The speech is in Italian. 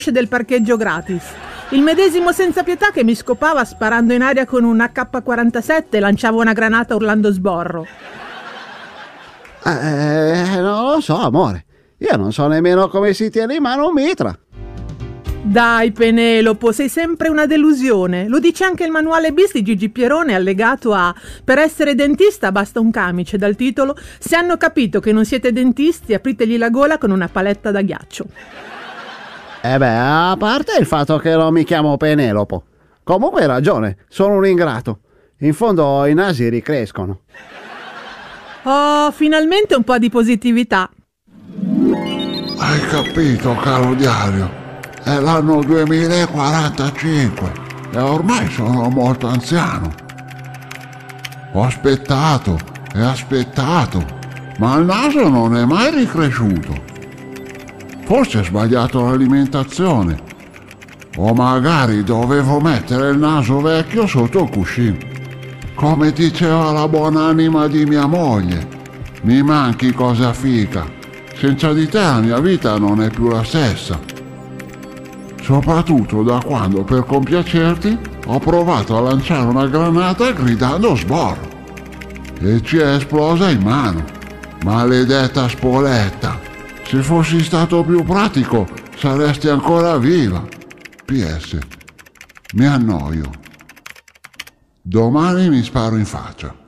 del parcheggio gratis. Il medesimo senza pietà che mi scopava sparando in aria con un AK-47 e lanciava una granata urlando sborro. Non lo so, amore. Io non so nemmeno come si tiene in mano un mitra. Dai Penelope, sei sempre una delusione. Lo dice anche il manuale bis di Gigi Pierone allegato a "Per essere dentista basta un camice", dal titolo "Se hanno capito che non siete dentisti, apritegli la gola con una paletta da ghiaccio". A parte il fatto che non mi chiamo Penelope. Comunque hai ragione, sono un ingrato. In fondo i nasi ricrescono. Oh, finalmente un po' di positività. Hai capito, caro diario? È l'anno 2045 e ormai sono molto anziano. Ho aspettato e aspettato, ma il naso non è mai ricresciuto. Forse ho sbagliato l'alimentazione, o magari dovevo mettere il naso vecchio sotto il cuscino. Come diceva la buonanima di mia moglie, mi manchi cosa fica, senza di te la mia vita non è più la stessa. Soprattutto da quando, per compiacerti, ho provato a lanciare una granata gridando sborro e ci è esplosa in mano. Maledetta spoletta, se fossi stato più pratico saresti ancora viva. PS, mi annoio. Domani mi sparo in faccia.